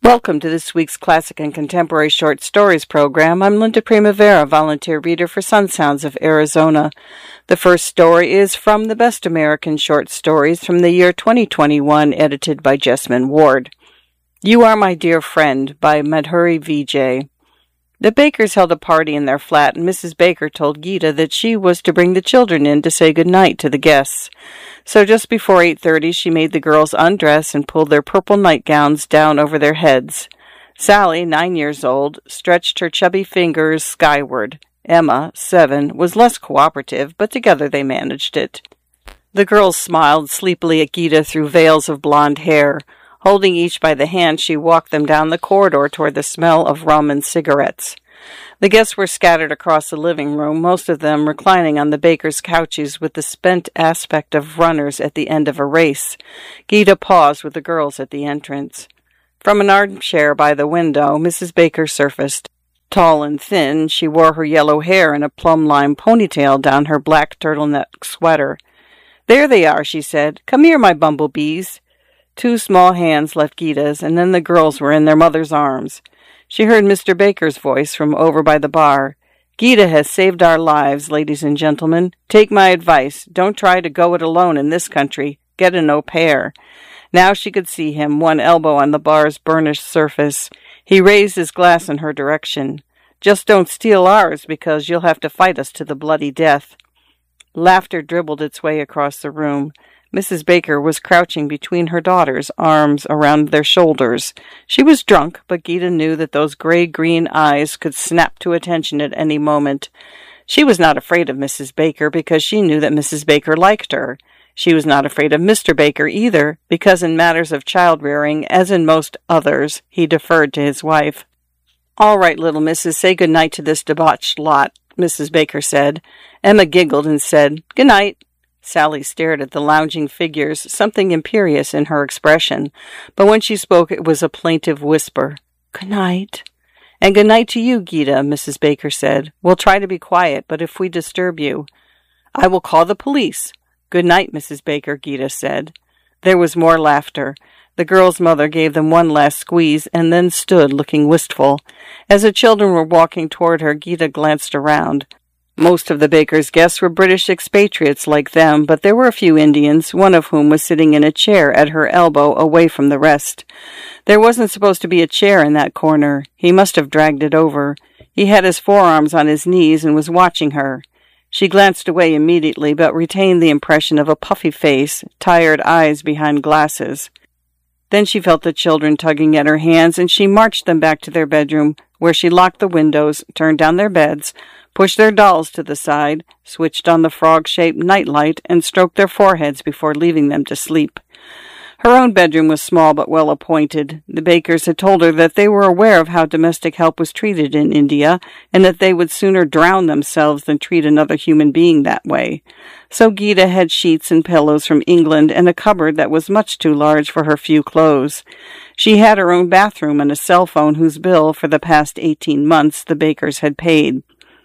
Welcome to this week's Classic and Contemporary Short Stories program. I'm Linda Primavera, volunteer reader for Sun Sounds of Arizona. The first story is from the Best American Short Stories from the year 2021, edited by Jessamine Ward. You Are My Dear Friend by Madhuri Vijay. The Bakers held a party in their flat, and Mrs. Baker told Gita that she was to bring the children in to say good night to the guests. So just before 8:30, she made the girls undress and pulled their purple nightgowns down over their heads. Sally, 9 years old, stretched her chubby fingers skyward. Emma, 7, was less cooperative, but together they managed it. The girls smiled sleepily at Gita through veils of blonde hair. Holding each by the hand, she walked them down the corridor toward the smell of rum and cigarettes. The guests were scattered across the living room, most of them reclining on the Bakers' couches with the spent aspect of runners at the end of a race. Gita paused with the girls at the entrance. From an armchair by the window, Mrs. Baker surfaced. Tall and thin, she wore her yellow hair in a plum-lime ponytail down her black turtleneck sweater. "There they are," she said. "Come here, my bumblebees." 2 small hands left Gita's, and then the girls were in their mother's arms. She heard Mr. Baker's voice from over by the bar. "Gita has saved our lives, ladies and gentlemen. Take my advice. Don't try to go it alone in this country. Get an au pair." Now she could see him, one elbow on the bar's burnished surface. He raised his glass in her direction. "Just don't steal ours, because you'll have to fight us to the bloody death." Laughter dribbled its way across the room. Mrs. Baker was crouching between her daughters, arms around their shoulders. She was drunk, but Gita knew that those gray-green eyes could snap to attention at any moment. She was not afraid of Mrs. Baker because she knew that Mrs. Baker liked her. She was not afraid of Mr. Baker either, because in matters of child-rearing, as in most others, he deferred to his wife. "All right, little missus, say good night to this debauched lot," Mrs. Baker said. Emma giggled and said, "Good night." Sally stared at the lounging figures, something imperious in her expression, but when she spoke it was a plaintive whisper. "Good night." "And good night to you, Gita," Mrs. Baker said. "We'll try to be quiet, but if we disturb you—" "I will call the police." "Good night, Mrs. Baker," Gita said. There was more laughter. The girl's mother gave them one last squeeze and then stood looking wistful. As the children were walking toward her, Gita glanced around. Most of the Bakers' guests were British expatriates like them, but there were a few Indians, one of whom was sitting in a chair at her elbow away from the rest. There wasn't supposed to be a chair in that corner. He must have dragged it over. He had his forearms on his knees and was watching her. She glanced away immediately, but retained the impression of a puffy face, tired eyes behind glasses. Then she felt the children tugging at her hands, and she marched them back to their bedroom, where she locked the windows, turned down their beds, pushed their dolls to the side, switched on the frog-shaped nightlight, and stroked their foreheads before leaving them to sleep. Her own bedroom was small but well appointed. The Bakers had told her that they were aware of how domestic help was treated in India, and that they would sooner drown themselves than treat another human being that way. So Gita had sheets and pillows from England and a cupboard that was much too large for her few clothes. She had her own bathroom and a cell phone whose bill for the past 18 months the Bakers had paid.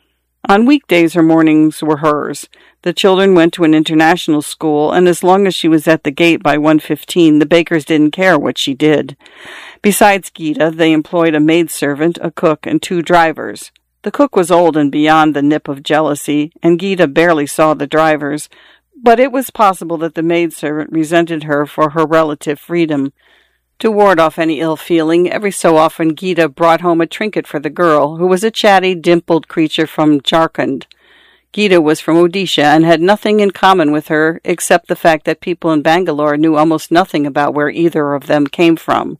On weekdays, her mornings were hers. The children went to an international school, and as long as she was at the gate by 1:15, the Bakers didn't care what she did. Besides Gita, they employed a maidservant, a cook, and 2 drivers. The cook was old and beyond the nip of jealousy, and Gita barely saw the drivers, but it was possible that the maidservant resented her for her relative freedom. To ward off any ill feeling, every so often Gita brought home a trinket for the girl, who was a chatty, dimpled creature from Jharkhand. Gita was from Odisha and had nothing in common with her except the fact that people in Bangalore knew almost nothing about where either of them came from.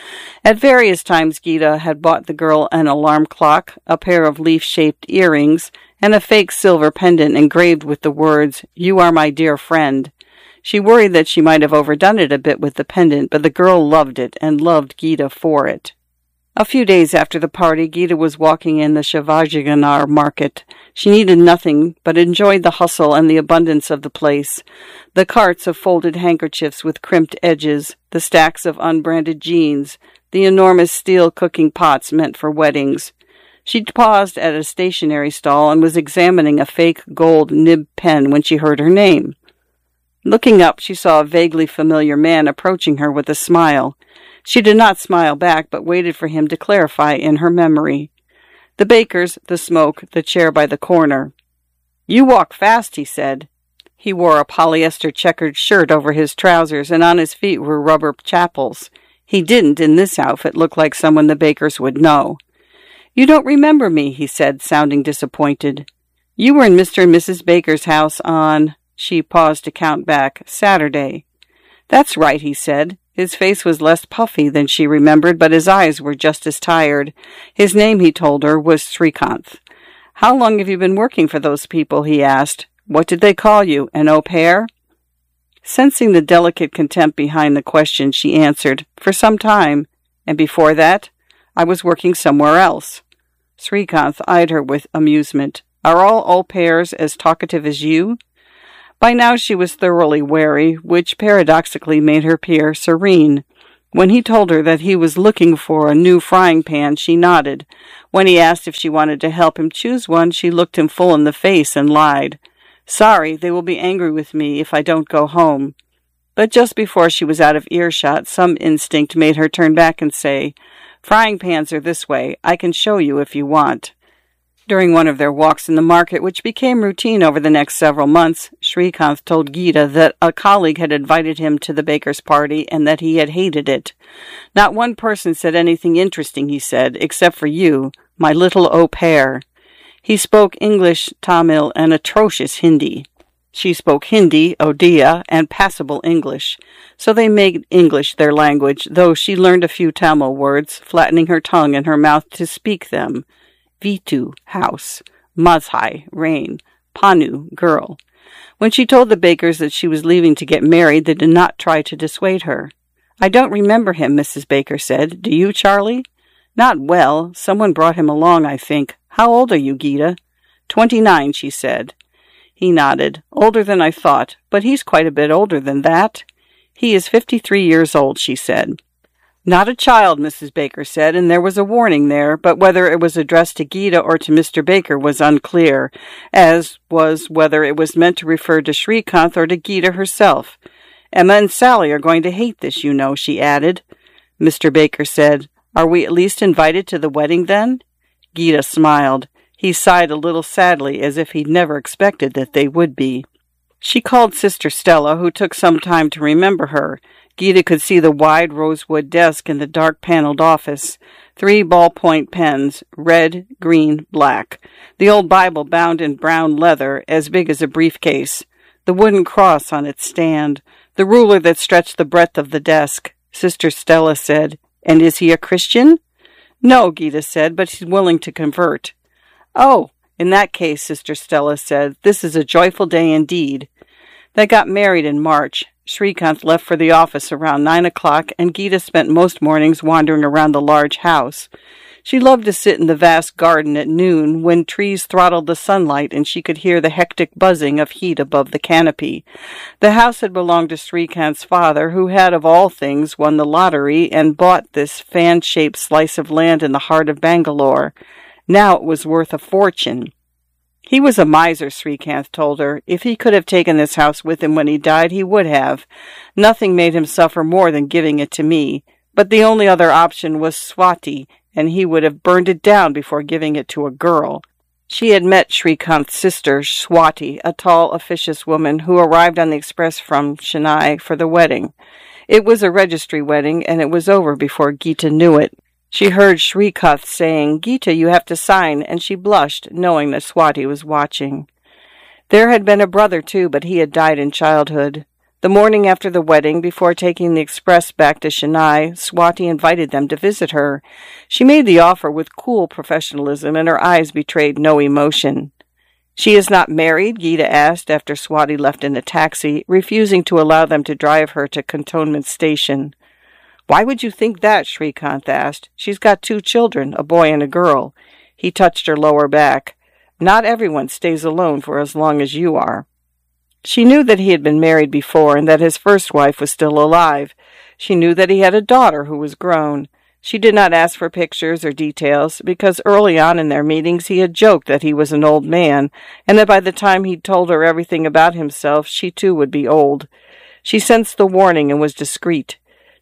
At various times Gita had bought the girl an alarm clock, a pair of leaf-shaped earrings, and a fake silver pendant engraved with the words, "You are my dear friend." She worried that she might have overdone it a bit with the pendant, but the girl loved it and loved Gita for it. A few days after the party, Gita was walking in the Shivajiganar market. She needed nothing, but enjoyed the hustle and the abundance of the place. The carts of folded handkerchiefs with crimped edges, the stacks of unbranded jeans, the enormous steel cooking pots meant for weddings. She paused at a stationery stall and was examining a fake gold nib pen when she heard her name. Looking up, she saw a vaguely familiar man approaching her with a smile. She did not smile back, but waited for him to clarify in her memory. The Bakers, the smoke, the chair by the corner. "You walk fast," he said. He wore a polyester checkered shirt over his trousers, and on his feet were rubber chappals. He didn't, in this outfit, look like someone the Bakers would know. "You don't remember me," he said, sounding disappointed. "You were in Mr. and Mrs. Baker's house on—" She paused to count back. "Saturday." "That's right," he said. His face was less puffy than she remembered, but his eyes were just as tired. His name, he told her, was Srikanth. "How long have you been working for those people?" he asked. "What did they call you, an au pair?" Sensing the delicate contempt behind the question, she answered, "For some time. And before that, I was working somewhere else." Srikanth eyed her with amusement. "Are all au pairs as talkative as you?" By now she was thoroughly wary, which paradoxically made her appear serene. When he told her that he was looking for a new frying pan, she nodded. When he asked if she wanted to help him choose one, she looked him full in the face and lied. "Sorry, they will be angry with me if I don't go home." But just before she was out of earshot, some instinct made her turn back and say, "Frying pans are this way. I can show you if you want." During one of their walks in the market, which became routine over the next several months, Srikanth told Gita that a colleague had invited him to the baker's party and that he had hated it. "Not one person said anything interesting," he said, "except for you, my little au pair." He spoke English, Tamil, and atrocious Hindi. She spoke Hindi, Odia, and passable English, so they made English their language, though she learned a few Tamil words, flattening her tongue in her mouth to speak them. Vitu, house. Mazhai, rain. Panu, girl. When she told the Bakers that she was leaving to get married, they did not try to dissuade her. "I don't remember him," Mrs. Baker said. "Do you, Charlie?" "Not well. Someone brought him along, I think. How old are you, Gita?" 29, she said. He nodded. "Older than I thought, but he's quite a bit older than that." "He is 53 years old," she said. "Not a child," Mrs. Baker said, and there was a warning there, but whether it was addressed to Gita or to Mr. Baker was unclear, as was whether it was meant to refer to Srikanth or to Gita herself. "Emma and Sally are going to hate this, you know," she added. Mr. Baker said, "Are we at least invited to the wedding, then?" Gita smiled. He sighed a little sadly, as if he'd never expected that they would be. She called Sister Stella, who took some time to remember her. Gita could see the wide rosewood desk in the dark paneled office. 3 ballpoint pens, red, green, black. The old Bible bound in brown leather, as big as a briefcase. The wooden cross on its stand. The ruler that stretched the breadth of the desk. Sister Stella said, "And is he a Christian?" "No," Gita said, "but he's willing to convert." "Oh, in that case," Sister Stella said, "this is a joyful day indeed." They got married in March. Srikanth left for the office around 9 o'clock, and Gita spent most mornings wandering around the large house. She loved to sit in the vast garden at noon, when trees throttled the sunlight and she could hear the hectic buzzing of heat above the canopy. The house had belonged to Srikanth's father, who had, of all things, won the lottery and bought this fan-shaped slice of land in the heart of Bangalore. Now it was worth a fortune. He was a miser, Srikanth told her. If he could have taken this house with him when he died, he would have. Nothing made him suffer more than giving it to me. But the only other option was Swati, and he would have burned it down before giving it to a girl. She had met Srikanth's sister, Swati, a tall, officious woman who arrived on the express from Chennai for the wedding. It was a registry wedding, and it was over before Gita knew it. She heard Srikanth saying, "Gita, you have to sign," and she blushed, knowing that Swati was watching. There had been a brother, too, but he had died in childhood. The morning after the wedding, before taking the express back to Chennai, Swati invited them to visit her. She made the offer with cool professionalism, and her eyes betrayed no emotion. "She is not married?" Gita asked after Swati left in a taxi, refusing to allow them to drive her to Cantonment Station. "Why would you think that?" Srikanth asked. "She's got 2 children, a boy and a girl." He touched her lower back. "Not everyone stays alone for as long as you are." She knew that he had been married before and that his first wife was still alive. She knew that he had a daughter who was grown. She did not ask for pictures or details, because early on in their meetings he had joked that he was an old man, and that by the time he'd told her everything about himself, she too would be old. She sensed the warning and was discreet.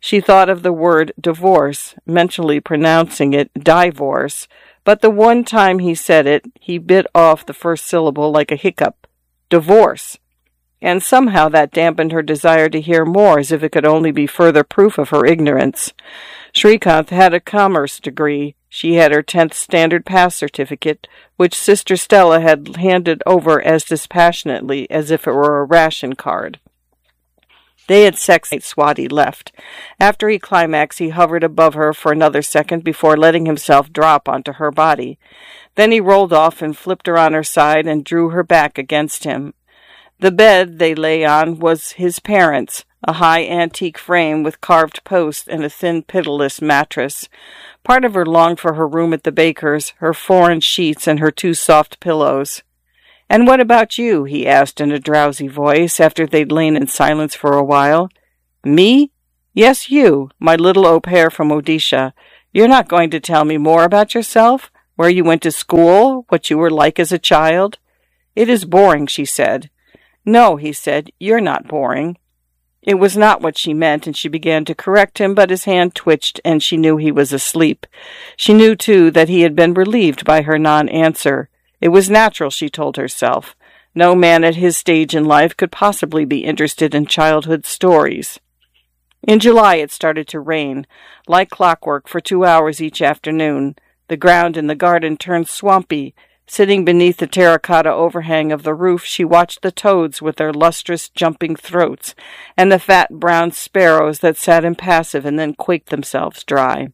She thought of the word divorce, mentally pronouncing it divorce, but the one time he said it, he bit off the first syllable like a hiccup. Divorce. And somehow that dampened her desire to hear more, as if it could only be further proof of her ignorance. Srikanth had a commerce degree. She had her 10th Standard Pass certificate, which Sister Stella had handed over as dispassionately as if it were a ration card. They had sex. Swati left. After he climaxed, he hovered above her for another second before letting himself drop onto her body. Then he rolled off and flipped her on her side and drew her back against him. The bed they lay on was his parents', a high antique frame with carved posts and a thin, pitiless mattress. Part of her longed for her room at the baker's, her foreign sheets and her 2 soft pillows. "And what about you?" he asked in a drowsy voice, after they'd lain in silence for a while. "Me? Yes, you, my little au pair from Odisha. You're not going to tell me more about yourself? Where you went to school? What you were like as a child?" "It is boring," she said. "No," he said, "you're not boring." It was not what she meant, and she began to correct him, but his hand twitched, and she knew he was asleep. She knew, too, that he had been relieved by her non-answer. It was natural, she told herself. No man at his stage in life could possibly be interested in childhood stories. In July it started to rain, like clockwork, for 2 hours each afternoon. The ground in the garden turned swampy. Sitting beneath the terracotta overhang of the roof, she watched the toads with their lustrous, jumping throats, and the fat brown sparrows that sat impassive and then quaked themselves dry.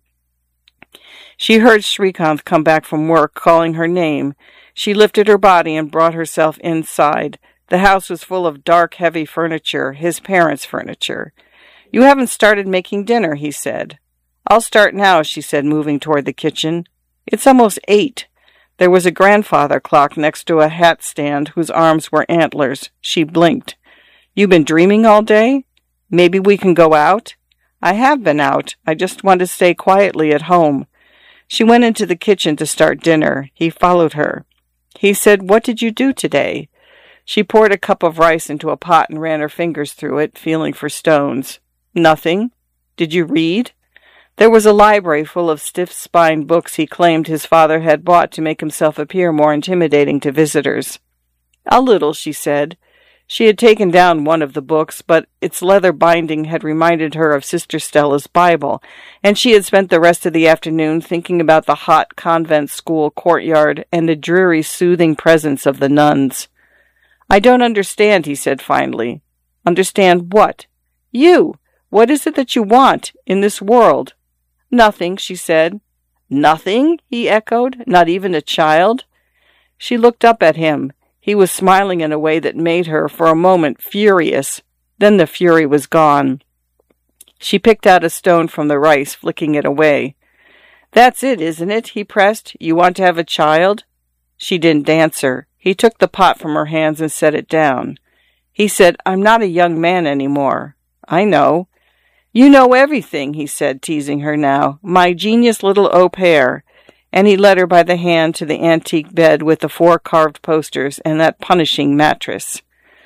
She heard Srikanth come back from work, calling her name. She lifted her body and brought herself inside. The house was full of dark, heavy furniture, his parents' furniture. "You haven't started making dinner," he said. "I'll start now," she said, moving toward the kitchen. "It's almost 8. There was a grandfather clock next to a hat stand whose arms were antlers. She blinked. "You been dreaming all day? Maybe we can go out?" "I have been out. I just want to stay quietly at home." She went into the kitchen to start dinner. He followed her. He said, "What did you do today?" She poured a cup of rice into a pot and ran her fingers through it, feeling for stones. "Nothing. Did you read?" There was a library full of stiff-spined books he claimed his father had bought to make himself appear more intimidating to visitors. "A little," she said. She had taken down one of the books, but its leather binding had reminded her of Sister Stella's Bible, and she had spent the rest of the afternoon thinking about the hot convent school courtyard and the dreary, soothing presence of the nuns. "I don't understand," he said finally. "Understand what?" "You! What is it that you want in this world?" "Nothing," she said. "Nothing?" he echoed. "Not even a child?" She looked up at him. He was smiling in a way that made her, for a moment, furious. Then the fury was gone. She picked out a stone from the rice, flicking it away. "That's it, isn't it?" he pressed. "You want to have a child?" She didn't answer. He took the pot from her hands and set it down. He said, "I'm not a young man anymore." "I know." "You know everything," he said, teasing her now. "My genius little au pair." And he led her by the hand to the antique bed with the 4 carved posters and that punishing mattress.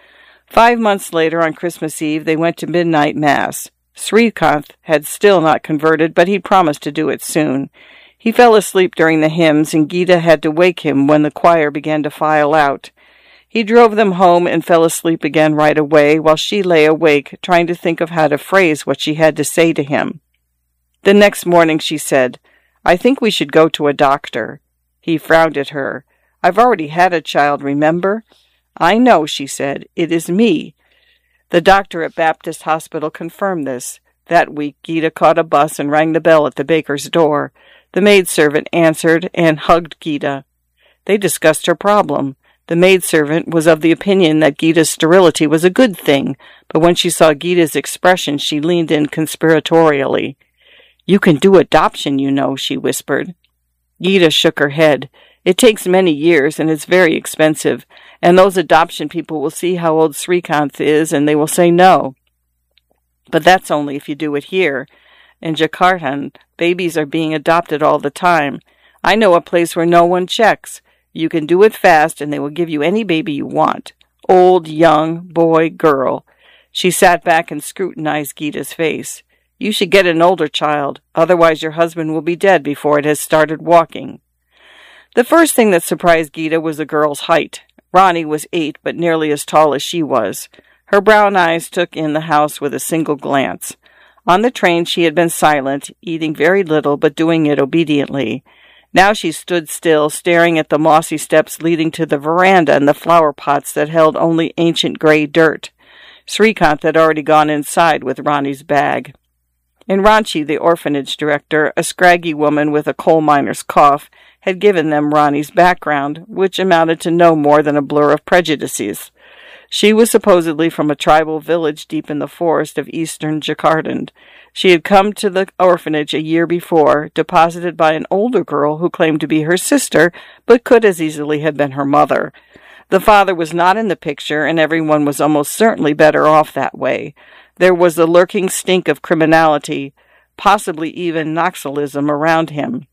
5 months later, on Christmas Eve, they went to midnight mass. Srikanth had still not converted, but he'd promised to do it soon. He fell asleep during the hymns, and Gita had to wake him when the choir began to file out. He drove them home and fell asleep again right away, while she lay awake, trying to think of how to phrase what she had to say to him. The next morning she said, "I think we should go to a doctor." He frowned at her. "I've already had a child, remember?" "I know," she said. "It is me." The doctor at Baptist Hospital confirmed this. That week Gita caught a bus and rang the bell at the baker's door. The maidservant answered and hugged Gita. They discussed her problem. The maidservant was of the opinion that Gita's sterility was a good thing, but when she saw Gita's expression, she leaned in conspiratorially. "You can do adoption, you know," she whispered. Gita shook her head. "It takes many years, and it's very expensive, and those adoption people will see how old Srikanth is, and they will say no. But that's only if you do it here. In Jharkhand, babies are being adopted all the time. I know a place where no one checks. You can do it fast, and they will give you any baby you want. Old, young, boy, girl." She sat back and scrutinized Gita's face. You should get an older child, otherwise your husband will be dead before it has started walking. The first thing that surprised Gita was the girl's height. Ronnie was 8, but nearly as tall as she was. Her brown eyes took in the house with a single glance. On the train she had been silent, eating very little, but doing it obediently. Now she stood still, staring at the mossy steps leading to the veranda and the flower pots that held only ancient gray dirt. Srikanth had already gone inside with Ronnie's bag. In Ranchi, the orphanage director, a scraggy woman with a coal miner's cough, had given them Ronnie's background, which amounted to no more than a blur of prejudices. She was supposedly from a tribal village deep in the forest of eastern Jharkhand. She had come to the orphanage a year before, deposited by an older girl who claimed to be her sister, but could as easily have been her mother. The father was not in the picture, and everyone was almost certainly better off that way. There was a lurking stink of criminality, possibly even Naxalism, around him.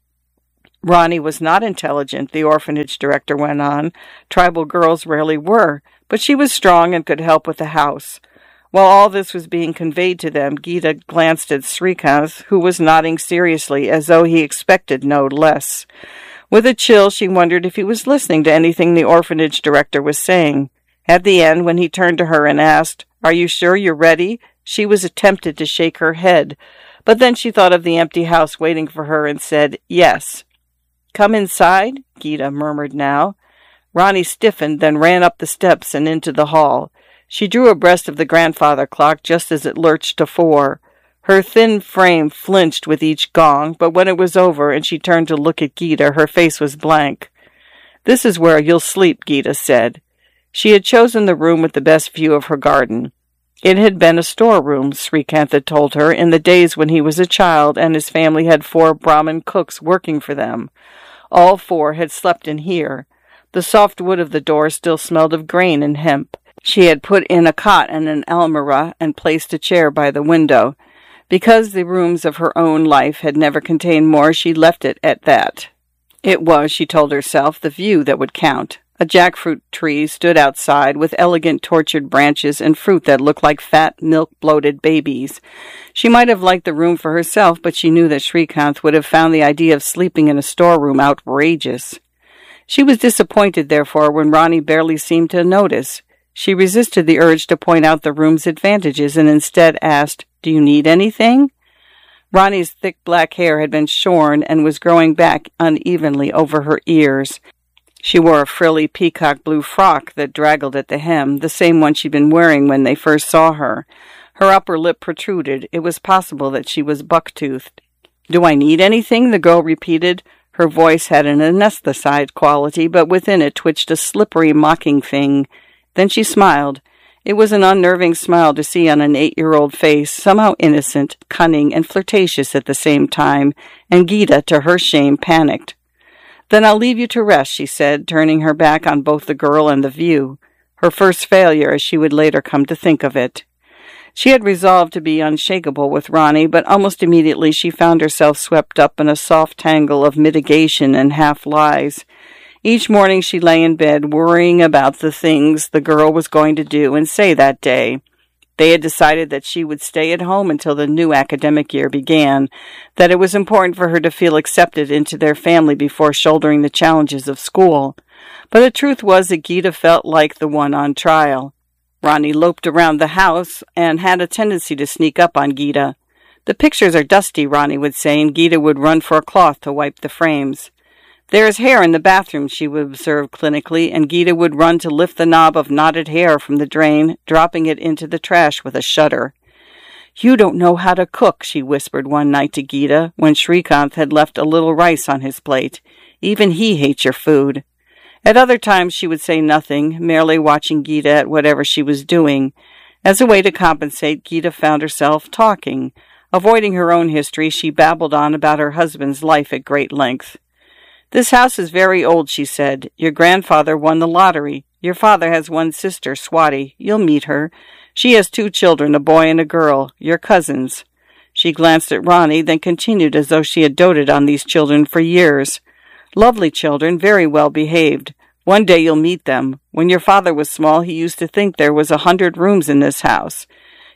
Ronnie was not intelligent, the orphanage director went on. Tribal girls rarely were, but she was strong and could help with the house. While all this was being conveyed to them, Gita glanced at Srikanth, who was nodding seriously, as though he expected no less. With a chill, she wondered if he was listening to anything the orphanage director was saying. At the end, when he turned to her and asked, "Are you sure you're ready?" she was tempted to shake her head, but then she thought of the empty house waiting for her and said, "Yes." "Come inside," Gita murmured now. Ronnie stiffened, then ran up the steps and into the hall. She drew abreast of the grandfather clock just as it lurched to 4. Her thin frame flinched with each gong, but when it was over and she turned to look at Gita, her face was blank. "This is where you'll sleep," Gita said. She had chosen the room with the best view of her garden. It had been a storeroom, Srikanth had told her, in the days when he was a child and his family had 4 Brahmin cooks working for them. All 4 had slept in here. The soft wood of the door still smelled of grain and hemp. She had put in a cot and an almirah and placed a chair by the window. Because the rooms of her own life had never contained more, she left it at that. It was, she told herself, the view that would count. A jackfruit tree stood outside with elegant tortured branches and fruit that looked like fat, milk-bloated babies. She might have liked the room for herself, but she knew that Srikanth would have found the idea of sleeping in a storeroom outrageous. She was disappointed, therefore, when Ronnie barely seemed to notice. She resisted the urge to point out the room's advantages and instead asked, "Do you need anything?" Ronnie's thick black hair had been shorn and was growing back unevenly over her ears. She wore a frilly peacock blue frock that draggled at the hem, the same one she'd been wearing when they first saw her. Her upper lip protruded. It was possible that she was buck-toothed. "Do I need anything?" the girl repeated. Her voice had an anesthetized quality, but within it twitched a slippery, mocking thing. Then she smiled. It was an unnerving smile to see on an 8-year-old face, somehow innocent, cunning, and flirtatious at the same time, and Gita, to her shame, panicked. "Then I'll leave you to rest," she said, turning her back on both the girl and the view. Her first failure, as she would later come to think of it. She had resolved to be unshakable with Ronnie, but almost immediately she found herself swept up in a soft tangle of mitigation and half-lies. Each morning she lay in bed, worrying about the things the girl was going to do and say that day. They had decided that she would stay at home until the new academic year began, that it was important for her to feel accepted into their family before shouldering the challenges of school. But the truth was that Gita felt like the one on trial. Ronnie loped around the house and had a tendency to sneak up on Gita. "The pictures are dusty," Ronnie would say, and Gita would run for a cloth to wipe the frames. "There is hair in the bathroom," she would observe clinically, and Gita would run to lift the knob of knotted hair from the drain, dropping it into the trash with a shudder. "You don't know how to cook," she whispered one night to Gita, when Srikanth had left a little rice on his plate. "Even he hates your food." At other times she would say nothing, merely watching Gita at whatever she was doing. As a way to compensate, Gita found herself talking. Avoiding her own history, she babbled on about her husband's life at great length. "This house is very old," she said. "Your grandfather won the lottery. Your father has one sister, Swati. You'll meet her. She has 2 children, a boy and a girl, your cousins." She glanced at Ronnie, then continued as though she had doted on these children for years. "Lovely children, very well behaved. One day you'll meet them. When your father was small, he used to think there was 100 rooms in this house.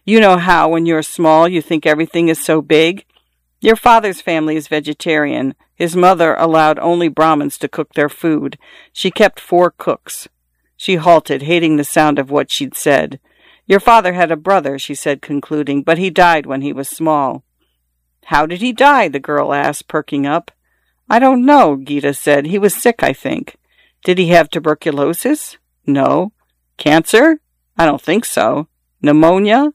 You know how, when you're small, you think everything is so big? Your father's family is vegetarian. His mother allowed only Brahmins to cook their food. She kept 4 cooks. She halted, hating the sound of what she'd said. Your father had a brother, she said, concluding, but he died when he was small. How did he die? The girl asked, perking up. I don't know, Gita said. He was sick, I think. Did he have tuberculosis? No. Cancer? I don't think so. Pneumonia?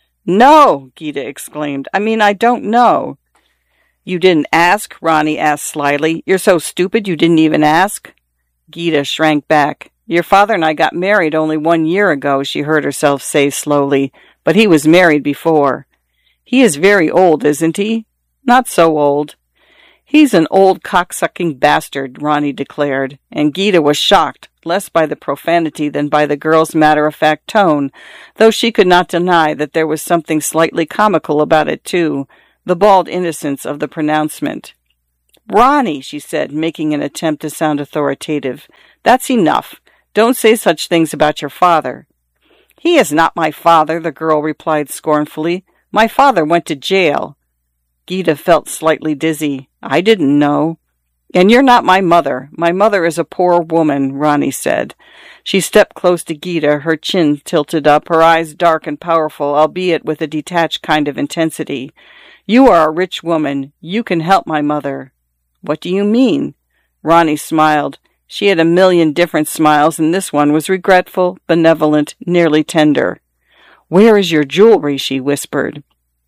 No, Gita exclaimed. I don't know. You didn't ask? Ronnie asked slyly. You're so stupid you didn't even ask? Gita shrank back. Your father and I got married only 1 year ago, she heard herself say slowly, but he was married before. He is very old, isn't he? Not so old. He's an old cocksucking bastard, Ronnie declared, and Gita was shocked, less by the profanity than by the girl's matter-of-fact tone, though she could not deny that there was something slightly comical about it, too, the bald innocence of the pronouncement. Ronnie, she said, making an attempt to sound authoritative, that's enough. Don't say such things about your father. He is not my father, the girl replied scornfully. My father went to jail. Gita felt slightly dizzy. I didn't know. And you're not my mother. My mother is a poor woman, Ronnie said. She stepped close to Gita, her chin tilted up, her eyes dark and powerful, albeit with a detached kind of intensity. You are a rich woman. You can help my mother. What do you mean? Ronnie smiled. She had a million different smiles, and this one was regretful, benevolent, nearly tender. Where is your jewelry? She whispered.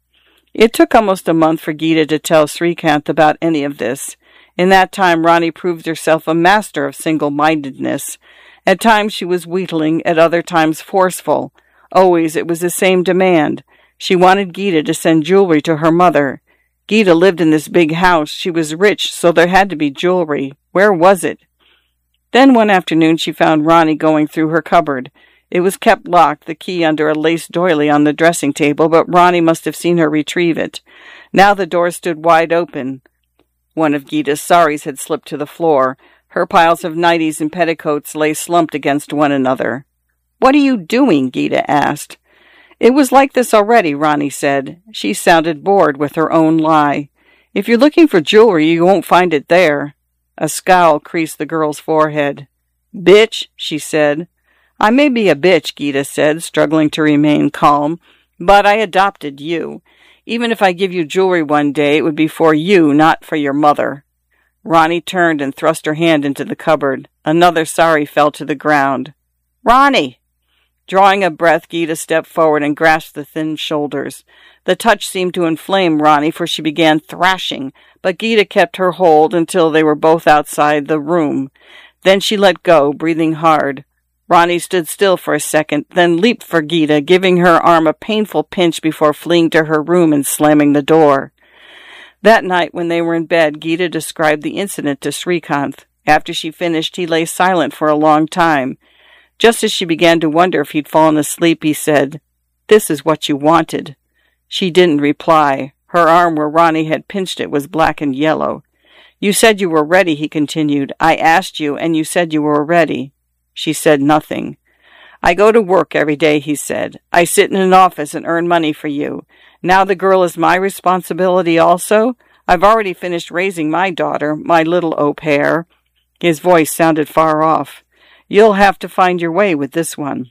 It took almost a month for Gita to tell Srikanth about any of this. In that time, Ronnie proved herself a master of single-mindedness. At times she was wheedling, at other times forceful. Always it was the same demand. She wanted Gita to send jewelry to her mother. Gita lived in this big house. She was rich, so there had to be jewelry. Where was it? Then one afternoon she found Ronnie going through her cupboard. It was kept locked, the key under a lace doily on the dressing table, but Ronnie must have seen her retrieve it. Now the door stood wide open. One of Gita's saris had slipped to the floor. Her piles of nighties and petticoats lay slumped against one another. What are you doing? Gita asked. It was like this already, Ronnie said. She sounded bored with her own lie. If you're looking for jewelry, you won't find it there. A scowl creased the girl's forehead. Bitch, she said. I may be a bitch, Gita said, struggling to remain calm, but I adopted you. Even if I give you jewelry one day, it would be for you, not for your mother. Ronnie turned and thrust her hand into the cupboard. Another sari fell to the ground. Ronnie! Drawing a breath, Gita stepped forward and grasped the thin shoulders. The touch seemed to inflame Ronnie, for she began thrashing, but Gita kept her hold until they were both outside the room. Then she let go, breathing hard. Ronnie stood still for a second, then leaped for Gita, giving her arm a painful pinch before fleeing to her room and slamming the door. That night, when they were in bed, Gita described the incident to Srikanth. After she finished, he lay silent for a long time. Just as she began to wonder if he'd fallen asleep, he said, This is what you wanted. She didn't reply. Her arm where Ronnie had pinched it was black and yellow. You said you were ready, he continued. I asked you, and you said you were ready. She said nothing. I go to work every day, he said. I sit in an office and earn money for you. Now the girl is my responsibility also? I've already finished raising my daughter, my little au pair. His voice sounded far off. You'll have to find your way with this one.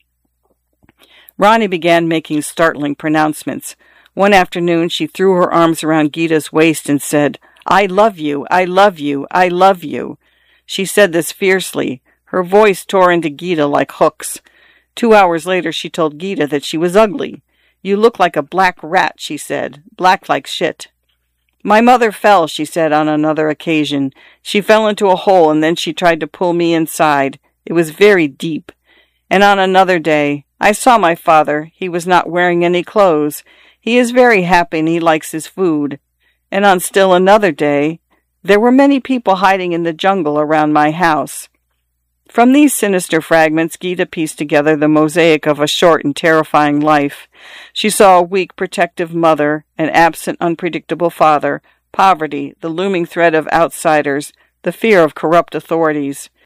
Ronnie began making startling pronouncements. One afternoon she threw her arms around Gita's waist and said, I love you, I love you, I love you. She said this fiercely. Her voice tore into Gita like hooks. 2 hours later she told Gita that she was ugly. You look like a black rat, she said. Black like shit. My mother fell, she said on another occasion. She fell into a hole and then she tried to pull me inside. It was very deep. And on another day, I saw my father. He was not wearing any clothes. He is very happy and he likes his food. And on still another day, there were many people hiding in the jungle around my house. From these sinister fragments, Gita pieced together the mosaic of a short and terrifying life. She saw a weak, protective mother, an absent, unpredictable father, poverty, the looming threat of outsiders, the fear of corrupt authorities.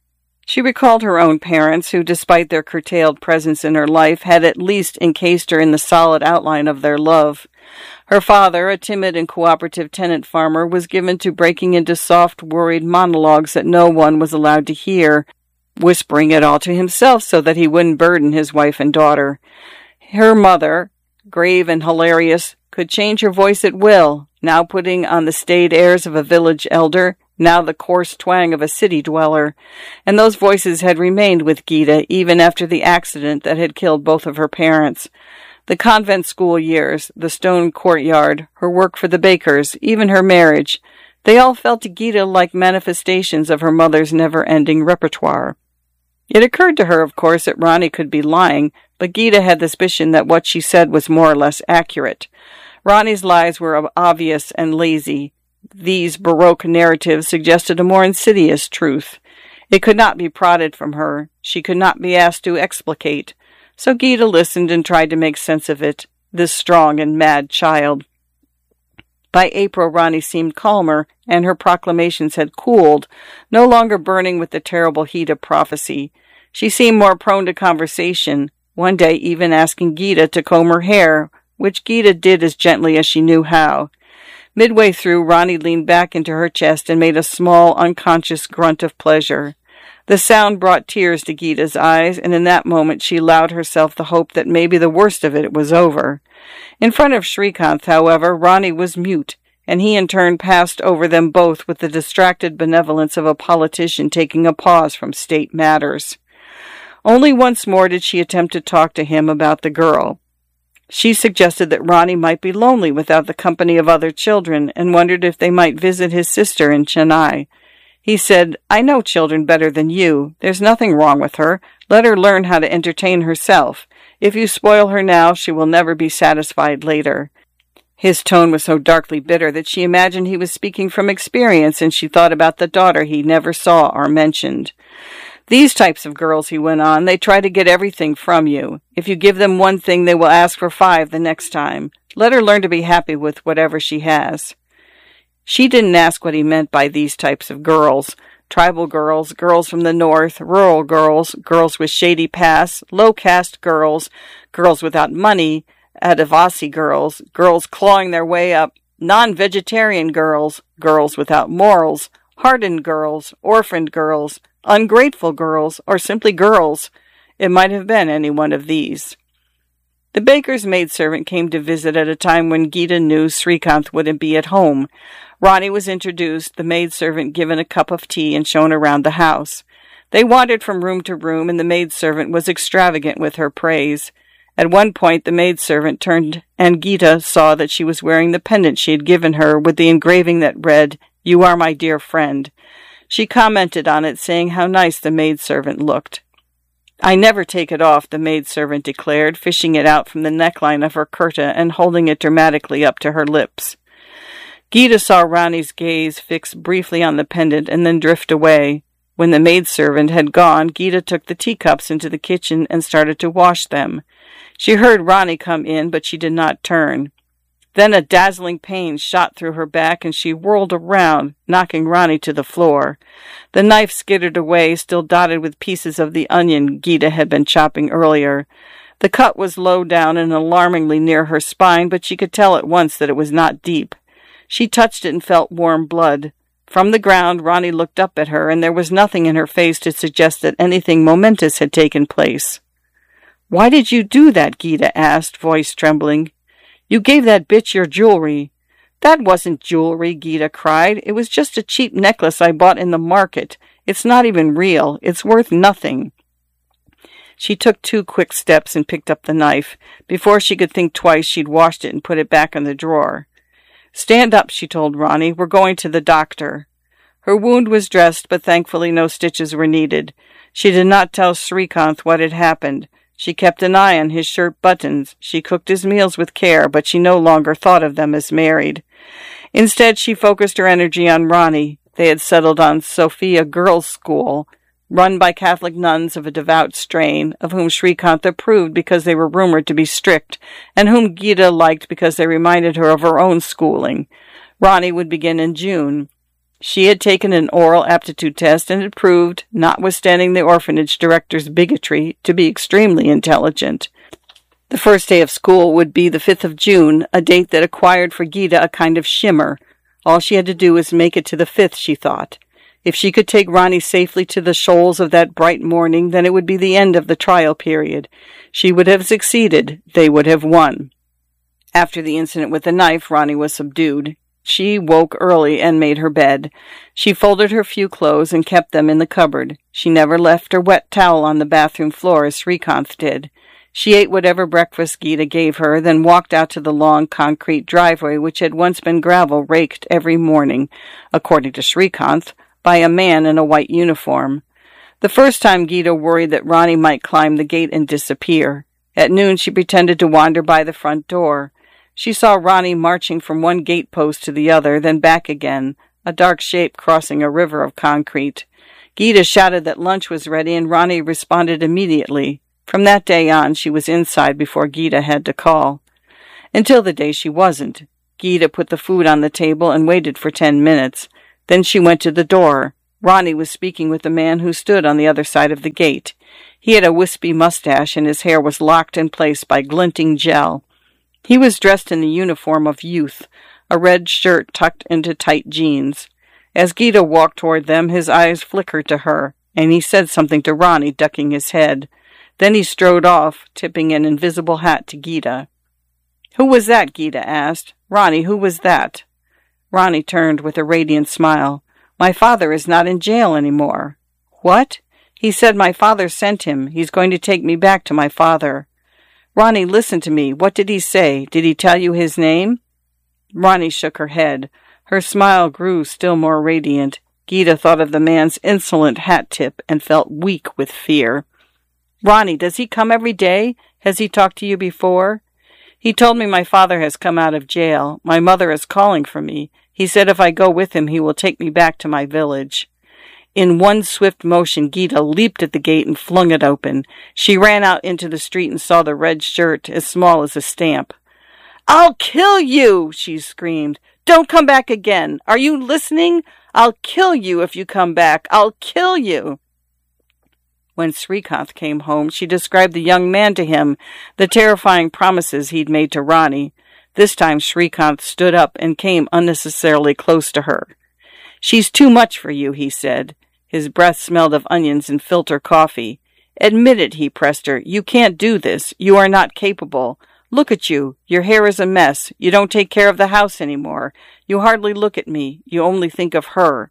She recalled her own parents, who, despite their curtailed presence in her life, had at least encased her in the solid outline of their love. Her father, a timid and cooperative tenant farmer, was given to breaking into soft, worried monologues that no one was allowed to hear, whispering it all to himself so that he wouldn't burden his wife and daughter. Her mother, grave and hilarious, could change her voice at will, now putting on the staid airs of a village elder, now the coarse twang of a city dweller, and those voices had remained with Gita even after the accident that had killed both of her parents. The convent school years, the stone courtyard, her work for the bakers, even her marriage, they all felt to Gita like manifestations of her mother's never-ending repertoire. It occurred to her, of course, that Ronnie could be lying, but Gita had the suspicion that what she said was more or less accurate. Ronnie's lies were obvious and lazy. These Baroque narratives suggested a more insidious truth. It could not be prodded from her. She could not be asked to explicate. So Gita listened and tried to make sense of it, this strong and mad child. By April, Ronnie seemed calmer, and her proclamations had cooled, no longer burning with the terrible heat of prophecy. She seemed more prone to conversation, one day even asking Gita to comb her hair, which Gita did as gently as she knew how. Midway through, Ronnie leaned back into her chest and made a small, unconscious grunt of pleasure. The sound brought tears to Gita's eyes, and in that moment she allowed herself the hope that maybe the worst of it was over. In front of Srikanth, however, Ronnie was mute, and he in turn passed over them both with the distracted benevolence of a politician taking a pause from state matters. Only once more did she attempt to talk to him about the girl. She suggested that Ronnie might be lonely without the company of other children, and wondered if they might visit his sister in Chennai. He said, "I know children better than you. There's nothing wrong with her. Let her learn how to entertain herself. If you spoil her now, she will never be satisfied later." His tone was so darkly bitter that she imagined he was speaking from experience, and she thought about the daughter he never saw or mentioned. "These types of girls," he went on, "they try to get everything from you. If you give them one thing, they will ask for 5 the next time. Let her learn to be happy with whatever she has." She didn't ask what he meant by these types of girls. Tribal girls, girls from the north, rural girls, girls with shady pasts, low-caste girls, girls without money, Adivasi girls, girls clawing their way up, non-vegetarian girls, girls without morals, hardened girls, orphaned girls, ungrateful girls, or simply girls. It might have been any one of these. The baker's maidservant came to visit at a time when Gita knew Srikanth wouldn't be at home. Ronnie was introduced, the maidservant given a cup of tea and shown around the house. They wandered from room to room, and the maidservant was extravagant with her praise. At one point, the maidservant turned, and Gita saw that she was wearing the pendant she had given her with the engraving that read, "You are my dear friend." She commented on it, saying how nice the maidservant looked. "I never take it off," the maidservant declared, fishing it out from the neckline of her kurta and holding it dramatically up to her lips. Gita saw Ronnie's gaze fix briefly on the pendant and then drift away. When the maidservant had gone, Gita took the teacups into the kitchen and started to wash them. She heard Ronnie come in, but she did not turn. Then a dazzling pain shot through her back, and she whirled around, knocking Ronnie to the floor. The knife skittered away, still dotted with pieces of the onion Gita had been chopping earlier. The cut was low down and alarmingly near her spine, but she could tell at once that it was not deep. She touched it and felt warm blood. From the ground, Ronnie looked up at her, and there was nothing in her face to suggest that anything momentous had taken place. "Why did you do that?" Gita asked, voice trembling. "You gave that bitch your jewelry." "That wasn't jewelry," Gita cried. "It was just a cheap necklace I bought in the market. It's not even real. It's worth nothing." She took 2 quick steps and picked up the knife. Before she could think twice, she'd washed it and put it back in the drawer. "Stand up," she told Ronnie. "We're going to the doctor." Her wound was dressed, but thankfully no stitches were needed. She did not tell Srikanth what had happened. She kept an eye on his shirt buttons. She cooked his meals with care, but she no longer thought of them as married. Instead, she focused her energy on Ronnie. They had settled on Sophia Girls' School, run by Catholic nuns of a devout strain, of whom Srikanth approved because they were rumored to be strict, and whom Gita liked because they reminded her of her own schooling. Ronnie would begin in June. She had taken an oral aptitude test and had proved, notwithstanding the orphanage director's bigotry, to be extremely intelligent. The first day of school would be the 5th of June, a date that acquired for Gita a kind of shimmer. All she had to do was make it to the 5th, she thought. If she could take Ronnie safely to the shoals of that bright morning, then it would be the end of the trial period. She would have succeeded. They would have won. After the incident with the knife, Ronnie was subdued. She woke early and made her bed. She folded her few clothes and kept them in the cupboard. She never left her wet towel on the bathroom floor as Srikanth did. She ate whatever breakfast Gita gave her, then walked out to the long concrete driveway which had once been gravel raked every morning, according to Srikanth, by a man in a white uniform. The first time Gita worried that Ronnie might climb the gate and disappear. At noon she pretended to wander by the front door. She saw Ronnie marching from one gate post to the other, then back again, a dark shape crossing a river of concrete. Gita shouted that lunch was ready, and Ronnie responded immediately. From that day on, she was inside before Gita had to call. Until the day she wasn't. Gita put the food on the table and waited for 10 minutes. Then she went to the door. Ronnie was speaking with the man who stood on the other side of the gate. He had a wispy mustache, and his hair was locked in place by glinting gel. He was dressed in the uniform of youth, a red shirt tucked into tight jeans. As Gita walked toward them, his eyes flickered to her, and he said something to Ronnie, ducking his head. Then he strode off, tipping an invisible hat to Gita. "Who was that?" Gita asked. "Ronnie, who was that?" Ronnie turned with a radiant smile. "My father is not in jail anymore." "What?" "He said my father sent him. He's going to take me back to my father." "Ronnie, listen to me. What did he say? Did he tell you his name?" Ronnie shook her head. Her smile grew still more radiant. Gita thought of the man's insolent hat tip and felt weak with fear. "Ronnie, does he come every day? Has he talked to you before?" "He told me my father has come out of jail. My mother is calling for me. He said if I go with him, he will take me back to my village." In one swift motion, Gita leaped at the gate and flung it open. She ran out into the street and saw the red shirt, as small as a stamp. "I'll kill you!" she screamed. "Don't come back again. Are you listening? I'll kill you if you come back. I'll kill you." When Srikanth came home, she described the young man to him, the terrifying promises he'd made to Ronnie. This time Srikanth stood up and came unnecessarily close to her. "She's too much for you," he said. His breath smelled of onions and filter coffee. "Admit it," he pressed her. "You can't do this. You are not capable. Look at you. Your hair is a mess. You don't take care of the house anymore. You hardly look at me. You only think of her."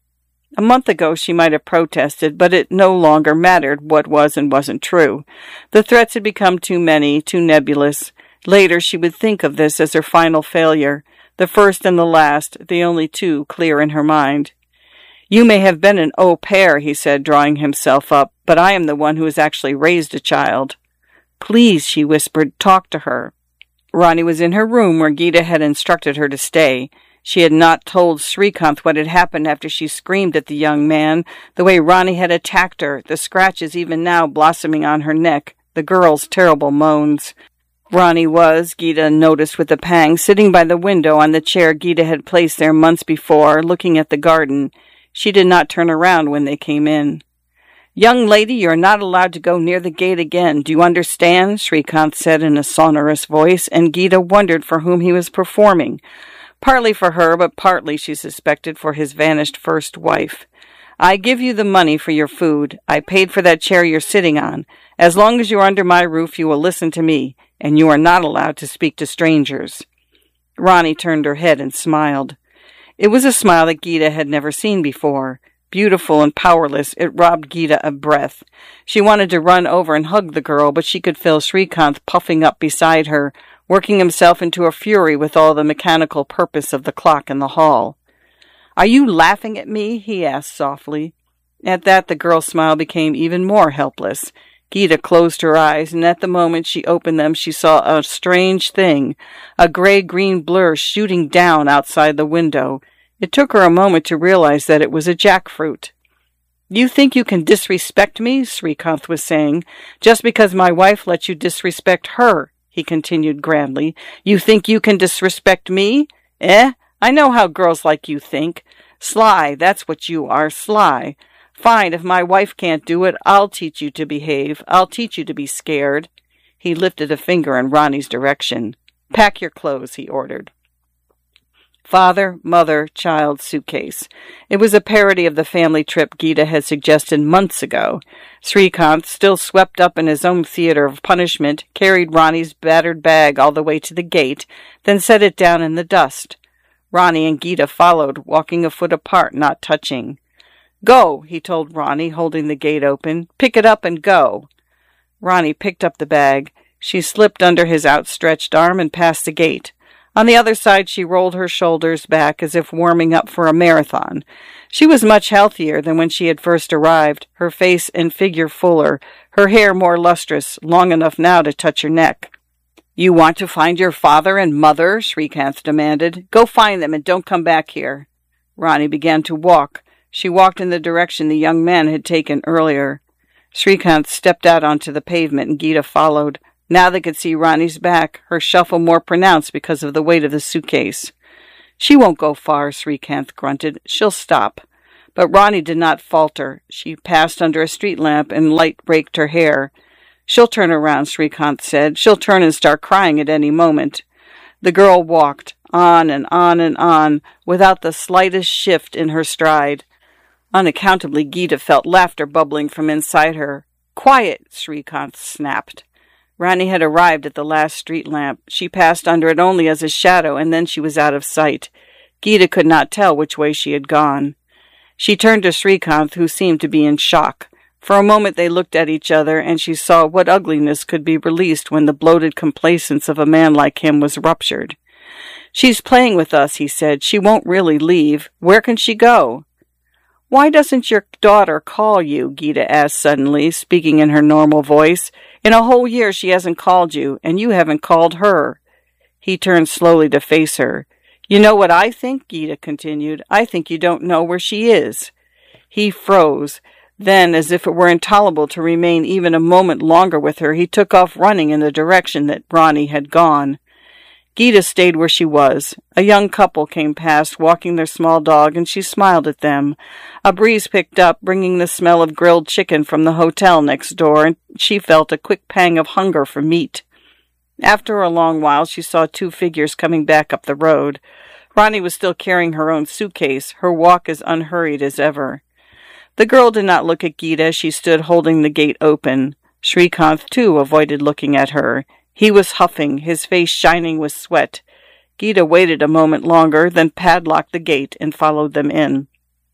A month ago she might have protested, but it no longer mattered what was and wasn't true. The threats had become too many, too nebulous. Later she would think of this as her final failure, the first and the last, the only two clear in her mind. "You may have been an au pair," he said, drawing himself up, "but I am the one who has actually raised a child." "Please," she whispered, "talk to her." Ronnie was in her room where Gita had instructed her to stay. She had not told Srikanth what had happened after she screamed at the young man, the way Ronnie had attacked her, the scratches even now blossoming on her neck, the girl's terrible moans. Ronnie was, Gita noticed with a pang, sitting by the window on the chair Gita had placed there months before, looking at the garden. She did not turn around when they came in. "Young lady, you are not allowed to go near the gate again. Do you understand?" Srikanth said in a sonorous voice, and Gita wondered for whom he was performing. Partly for her, but partly, she suspected, for his vanished first wife. "I give you the money for your food. I paid for that chair you're sitting on. As long as you are under my roof, you will listen to me, and you are not allowed to speak to strangers." Ronnie turned her head and smiled. It was a smile that Gita had never seen before. Beautiful and powerless, it robbed Gita of breath. She wanted to run over and hug the girl, but she could feel Srikanth puffing up beside her, working himself into a fury with all the mechanical purpose of the clock in the hall. "Are you laughing at me?" he asked softly. At that the girl's smile became even more helpless. Gita closed her eyes, and at the moment she opened them she saw a strange thing, a gray-green blur shooting down outside the window. It took her a moment to realize that it was a jackfruit. "You think you can disrespect me?" Srikanth was saying. "Just because my wife lets you disrespect her," he continued grandly. "You think you can disrespect me? I know how girls like you think. Sly, that's what you are, sly. Fine, if my wife can't do it, I'll teach you to behave. I'll teach you to be scared. He lifted a finger in Ronnie's direction. Pack your clothes, he ordered. Father, mother, child, suitcase. It was a parody of the family trip Gita had suggested months ago. Srikanth, still swept up in his own theater of punishment, carried Ronnie's battered bag all the way to the gate, then set it down in the dust. Ronnie and Gita followed, walking a foot apart, not touching. Go, he told Ronnie, holding the gate open. Pick it up and go. Ronnie picked up the bag. She slipped under his outstretched arm and passed the gate. On the other side, she rolled her shoulders back as if warming up for a marathon. She was much healthier than when she had first arrived, her face and figure fuller, her hair more lustrous, long enough now to touch her neck. You want to find your father and mother? Srikanth demanded. Go find them and don't come back here. Ronnie began to walk. She walked in the direction the young man had taken earlier. Srikanth stepped out onto the pavement and Gita followed. Now they could see Ronnie's back, her shuffle more pronounced because of the weight of the suitcase. She won't go far, Srikanth grunted. She'll stop. But Ronnie did not falter. She passed under a street lamp and light raked her hair. She'll turn around, Srikanth said. She'll turn and start crying at any moment. The girl walked, on and on and on, without the slightest shift in her stride. Unaccountably, Gita felt laughter bubbling from inside her. Quiet, Srikanth snapped. Ronnie had arrived at the last street lamp. She passed under it only as a shadow, and then she was out of sight. Gita could not tell which way she had gone. She turned to Srikanth, who seemed to be in shock. For a moment they looked at each other, and she saw what ugliness could be released when the bloated complacence of a man like him was ruptured. She's playing with us, he said. She won't really leave. Where can she go? Why doesn't your daughter call you? Gita asked suddenly, speaking in her normal voice. In a whole year she hasn't called you, and you haven't called her. He turned slowly to face her. You know what I think? Gita continued. I think you don't know where she is. He froze. Then, as if it were intolerable to remain even a moment longer with her, he took off running in the direction that Ronnie had gone. Gita stayed where she was. A young couple came past, walking their small dog, and she smiled at them. A breeze picked up, bringing the smell of grilled chicken from the hotel next door, and she felt a quick pang of hunger for meat. After a long while, she saw two figures coming back up the road. Ronnie was still carrying her own suitcase, her walk as unhurried as ever. The girl did not look at Gita as she stood holding the gate open. Srikanth, too, avoided looking at her. He was huffing, his face shining with sweat. Gita waited a moment longer, then padlocked the gate and followed them in.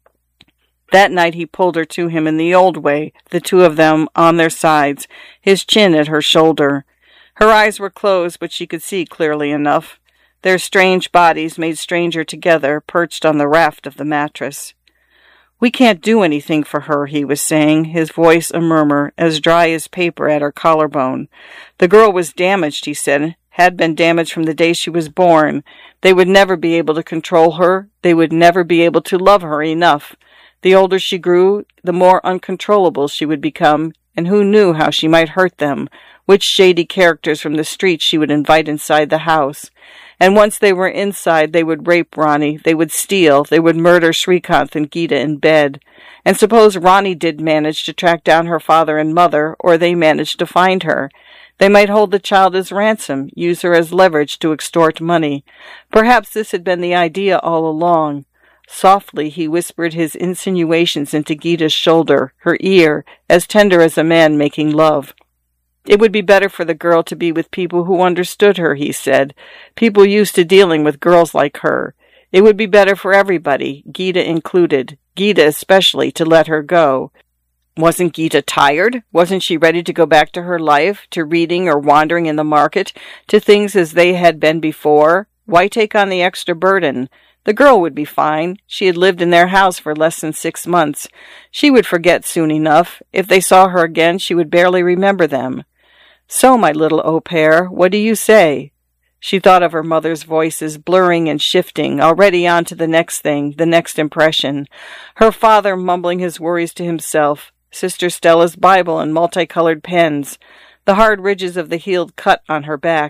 That night he pulled her to him in the old way, the two of them on their sides, his chin at her shoulder. Her eyes were closed, but she could see clearly enough. Their strange bodies made stranger together, perched on the raft of the mattress. We can't do anything for her, he was saying, his voice a murmur, as dry as paper at her collarbone. The girl was damaged, he said, had been damaged from the day she was born. They would never be able to control her. They would never be able to love her enough. The older she grew, the more uncontrollable she would become, and who knew how she might hurt them, which shady characters from the street she would invite inside the house. And once they were inside, they would rape Ronnie, they would steal, they would murder Srikanth and Gita in bed. And suppose Ronnie did manage to track down her father and mother, or they managed to find her. They might hold the child as ransom, use her as leverage to extort money. Perhaps this had been the idea all along. Softly he whispered his insinuations into Gita's shoulder, her ear, as tender as a man making love. It would be better for the girl to be with people who understood her, he said, people used to dealing with girls like her. It would be better for everybody, Gita included, Gita especially, to let her go. Wasn't Gita tired? Wasn't she ready to go back to her life, to reading or wandering in the market, to things as they had been before? Why take on the extra burden? The girl would be fine. She had lived in their house for less than 6 months. She would forget soon enough. If they saw her again, she would barely remember them. So, my little au pair, what do you say? She thought of her mother's voices, blurring and shifting, already on to the next thing, the next impression. Her father mumbling his worries to himself, Sister Stella's Bible and multicolored pens, the hard ridges of the healed cut on her back.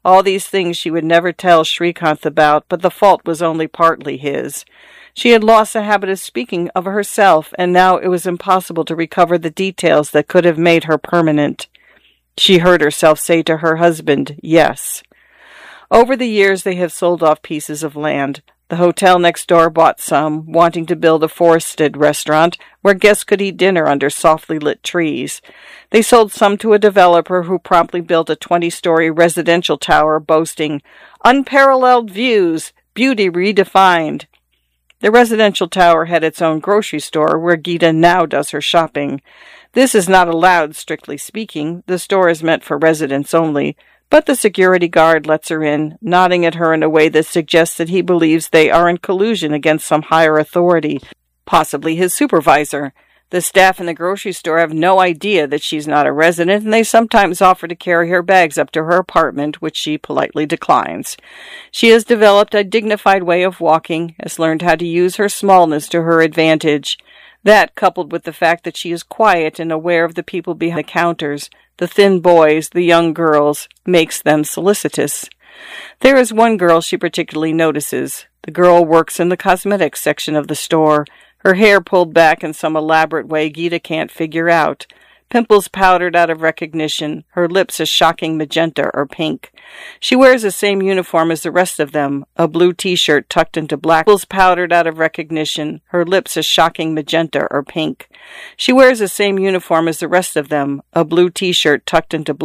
All these things she would never tell Srikanth about, but the fault was only partly his. She had lost the habit of speaking of herself, and now it was impossible to recover the details that could have made her permanent. She heard herself say to her husband, yes. Over the years they have sold off pieces of land. The hotel next door bought some, wanting to build a forested restaurant where guests could eat dinner under softly lit trees. They sold some to a developer who promptly built a 20-story residential tower boasting unparalleled views, beauty redefined. The residential tower had its own grocery store where Gita now does her shopping. This is not allowed, strictly speaking. The store is meant for residents only. But the security guard lets her in, nodding at her in a way that suggests that he believes they are in collusion against some higher authority, possibly his supervisor. The staff in the grocery store have no idea that she's not a resident, and they sometimes offer to carry her bags up to her apartment, which she politely declines. She has developed a dignified way of walking, has learned how to use her smallness to her advantage. That, coupled with the fact that she is quiet and aware of the people behind the counters, the thin boys, the young girls, makes them solicitous. There is one girl she particularly notices. The girl works in the cosmetics section of the store, her hair pulled back in some elaborate way Gita can't figure out. Pimples powdered out of recognition, her lips a shocking magenta or pink. She wears the same uniform as the rest of them, a blue t-shirt tucked into black. Pimples powdered out of recognition, her lips a shocking magenta or pink. She wears the same uniform as the rest of them, a blue t-shirt tucked into black.